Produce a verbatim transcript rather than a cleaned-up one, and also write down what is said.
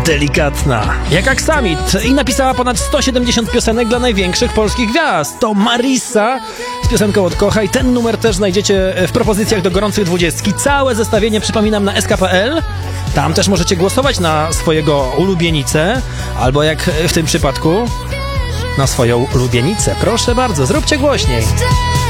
delikatna, jak Aksamit, i napisała ponad sto siedemdziesiąt piosenek dla największych polskich gwiazd. To Marissa z piosenką Odkochaj. Ten numer też znajdziecie w propozycjach do gorących dwudziestki. Całe zestawienie, przypominam, na S K kropka P L. Tam też możecie głosować na swojego ulubienicę, albo jak w tym przypadku, na swoją ulubienicę. Proszę bardzo, zróbcie głośniej.